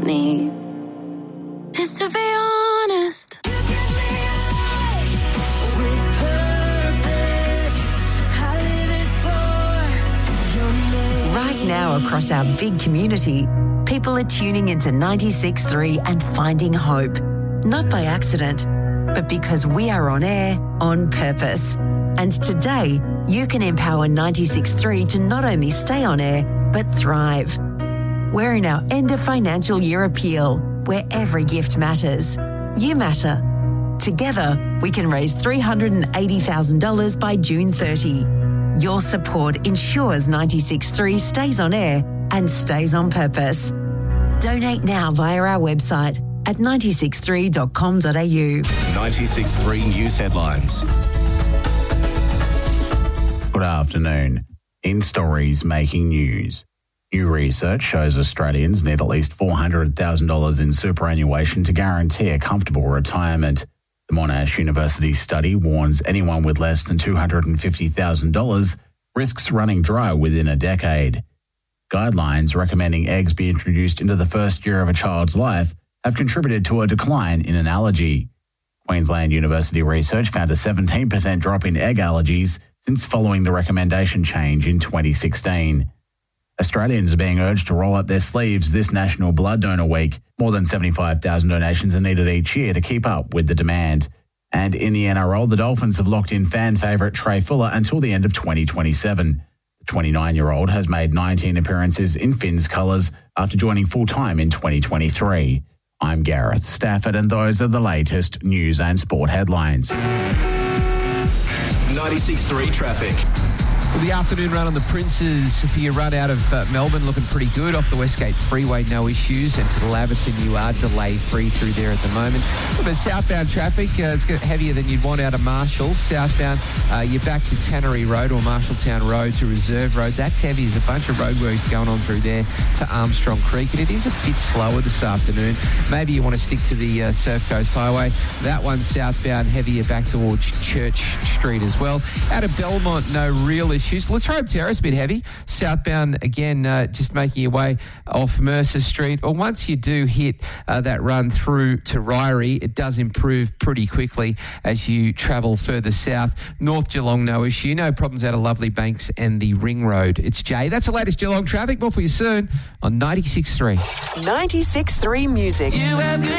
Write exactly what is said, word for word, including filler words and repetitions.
me is to be honest. You give me life with purpose. I live it for your name. Right now across our big community, people are tuning into ninety-six point three and finding hope. Not by accident, but because we are on air on purpose. And today, you can empower ninety-six point three to not only stay on air, but thrive. We're in our end of financial year appeal, where every gift matters. You matter. Together, we can raise three hundred eighty thousand dollars by June thirtieth. Your support ensures ninety-six point three stays on air and stays on purpose. Donate now via our website at nine six three dot com dot a u. ninety-six point three News Headlines. Good afternoon. In stories making news. New research shows Australians need at least four hundred thousand dollars in superannuation to guarantee a comfortable retirement. The Monash University study warns anyone with less than two hundred fifty thousand dollars risks running dry within a decade. Guidelines recommending eggs be introduced into the first year of a child's life have contributed to a decline in an allergy. Queensland University research found a seventeen percent drop in egg allergies since following the recommendation change in twenty sixteen. Australians are being urged to roll up their sleeves this National Blood Donor Week. More than seventy-five thousand donations are needed each year to keep up with the demand. And in the N R L, the Dolphins have locked in fan favourite Trey Fuller until the end of twenty twenty-seven. The twenty-nine-year-old has made nineteen appearances in Finns colours after joining full-time in twenty twenty-three. I'm Gareth Stafford, and those are the latest news and sport headlines. ninety-six point three traffic. Well, the afternoon run on the Princes for your run out of uh, Melbourne looking pretty good. Off the Westgate Freeway, no issues. And to the Laverton, you are delay free through there at the moment. But southbound traffic, uh, it's heavier than you'd want out of Marshall. Southbound, uh, you're back to Tannery Road or Marshalltown Road to Reserve Road. That's heavy. There's a bunch of roadworks going on through there to Armstrong Creek. And it is a bit slower this afternoon. Maybe you want to stick to the uh, Surf Coast Highway. That one's southbound, heavier back towards Church Street as well. Out of Belmont, no real issues. Latrobe Terrace, a bit heavy. Southbound, again, uh, just making your way off Mercer Street. Or once you do hit uh, that run through to Ryrie, it does improve pretty quickly as you travel further south. North Geelong, no issue. No problems out of Lovely Banks and the Ring Road. It's Jay. That's the latest Geelong traffic. More for you soon on ninety-six point three. ninety-six point three Music. You have good